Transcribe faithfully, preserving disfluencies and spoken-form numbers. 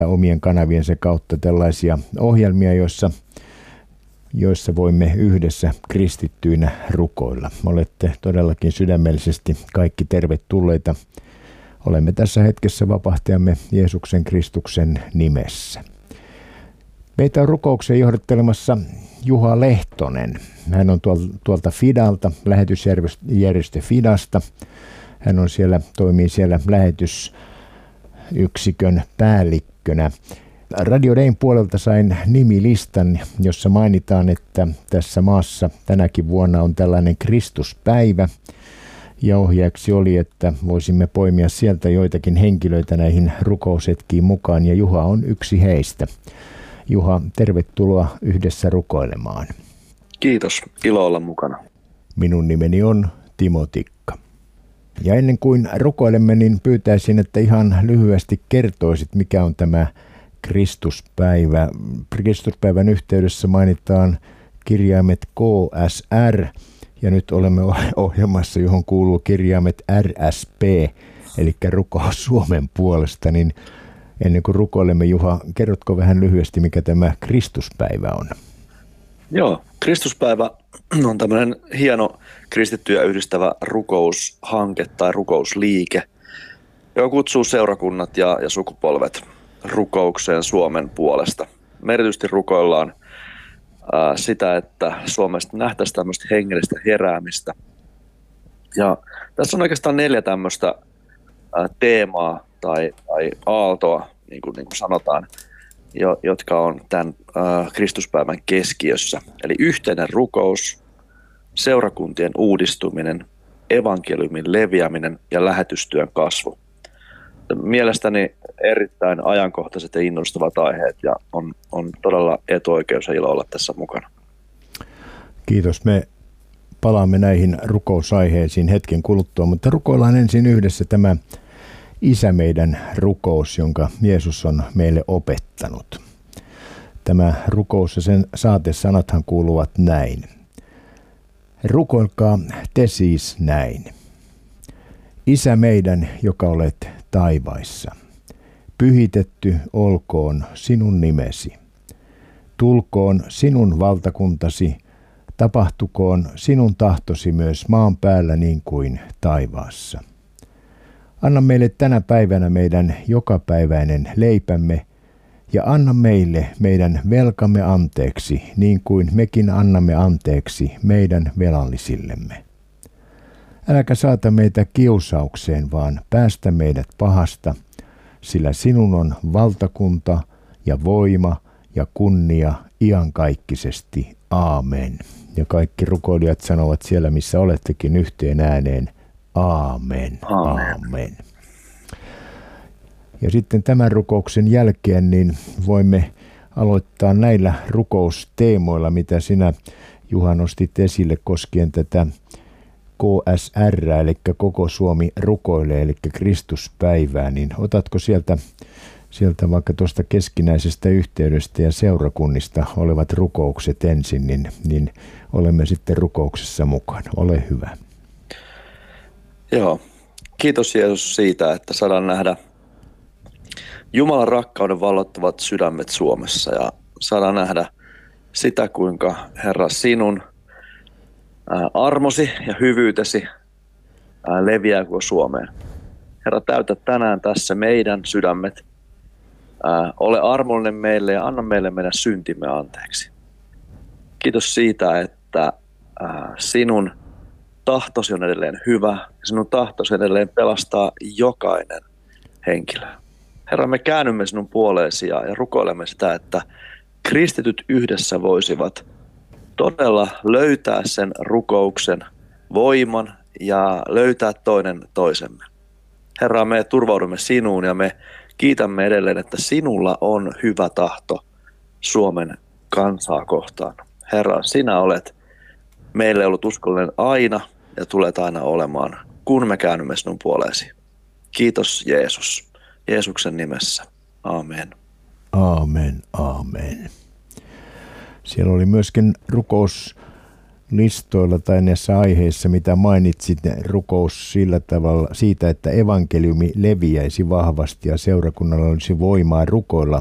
omien kanaviensa kautta tällaisia ohjelmia, joissa, joissa voimme yhdessä kristittyinä rukoilla. Olette todellakin sydämellisesti kaikki tervetulleita. Olemme tässä hetkessä vapahtajamme Jeesuksen Kristuksen nimessä. Meitä on rukoukseen johdattelemassa Juha Lehtonen. Hän on tuolta Fidalta, lähetysjärjestö Fidasta. Hän on siellä, toimii siellä lähetysyksikön päällikkönä. Radio Dayn puolelta sain nimilistan, jossa mainitaan, että tässä maassa tänäkin vuonna on tällainen Kristuspäivä. Ja ohjaajaksi oli, että voisimme poimia sieltä joitakin henkilöitä näihin rukousetkiin mukaan, ja Juha on yksi heistä. Juha, tervetuloa yhdessä rukoilemaan. Kiitos, ilo olla mukana. Minun nimeni on Timo Tikka. Ja ennen kuin rukoilemme, niin pyytäisin, että ihan lyhyesti kertoisit, mikä on tämä Kristuspäivä. Kristuspäivän yhteydessä mainitaan kirjaimet K S R, ja nyt olemme ohjelmassa, johon kuuluu kirjaimet R S P, eli rukous Suomen puolesta. Niin ennen kuin rukoilemme, Juha, kerrotko vähän lyhyesti, mikä tämä Kristuspäivä on? Joo, Kristuspäivä on tämmöinen hieno kristittyjä yhdistävä rukoushanke tai rukousliike, joka kutsuu seurakunnat ja, ja sukupolvet rukoukseen Suomen puolesta. Me erityisesti rukoillaan ää, sitä, että Suomesta nähtäisiin tämmöistä hengellistä heräämistä. Ja tässä on oikeastaan neljä tämmöistä ää, teemaa tai, tai aaltoa, niin kuin, niin kuin sanotaan, jo, jotka on tämän ää, Kristuspäivän keskiössä. Eli yhteinen rukous, seurakuntien uudistuminen, evankeliumin leviäminen ja lähetystyön kasvu. Mielestäni erittäin ajankohtaiset ja innostavat aiheet, ja on, on todella etuoikeus ja ilo olla tässä mukana. Kiitos. Me palaamme näihin rukousaiheisiin hetken kuluttua, mutta rukoillaan ensin yhdessä tämä Isä meidän rukous, jonka Jeesus on meille opettanut. Tämä rukous ja sen saatesanathan kuuluvat näin. Rukoilkaa te siis näin. Isä meidän, joka olet taivaissa, pyhitetty olkoon sinun nimesi. Tulkoon sinun valtakuntasi, tapahtukoon sinun tahtosi myös maan päällä niin kuin taivaassa. Anna meille tänä päivänä meidän jokapäiväinen leipämme, ja anna meille meidän velkamme anteeksi, niin kuin mekin annamme anteeksi meidän velallisillemme. Äläkä saata meitä kiusaukseen, vaan päästä meidät pahasta, sillä sinun on valtakunta ja voima ja kunnia iankaikkisesti. Aamen. Ja kaikki rukoilijat sanovat siellä, missä olettekin, yhteen ääneen. Aamen. Aamen. Aamen. Ja sitten tämän rukouksen jälkeen niin voimme aloittaa näillä rukousteemoilla, mitä sinä, Juha, nostit esille koskien tätä K S R, eli Koko Suomi rukoilee, eli Kristuspäivää. Niin otatko sieltä, sieltä vaikka tuosta keskinäisestä yhteydestä ja seurakunnista olevat rukoukset ensin, niin, niin olemme sitten rukouksessa mukana. Ole hyvä. Joo, kiitos Jeesus siitä, että saadaan nähdä Jumalan rakkauden vallottavat sydämet Suomessa, ja saadaan nähdä sitä, kuinka Herra sinun ää, armosi ja hyvyytesi ää, leviää koko Suomeen. Herra, täytä tänään tässä meidän sydämet. Ää, ole armollinen meille ja anna meille meidän syntimme anteeksi. Kiitos siitä, että ää, sinun tahtosi on edelleen hyvä ja sinun tahtosi edelleen pelastaa jokainen henkilö. Herra, me käännymme sinun puoleesi ja, ja rukoilemme sitä, että kristityt yhdessä voisivat todella löytää sen rukouksen voiman ja löytää toinen toisemme. Herra, me turvaudumme sinuun ja me kiitämme edelleen, että sinulla on hyvä tahto Suomen kansaa kohtaan. Herra, sinä olet meille ollut uskollinen aina ja tulet aina olemaan, kun me käännymme sinun puoleesi. Kiitos Jeesus. Jeesuksen nimessä. Aamen. Aamen, aamen. Siellä oli myöskin rukous listoilla tai näissä aiheissa, mitä mainitsit, rukous sillä tavalla siitä, että evankeliumi leviäisi vahvasti ja seurakunnalla olisi voimaa rukoilla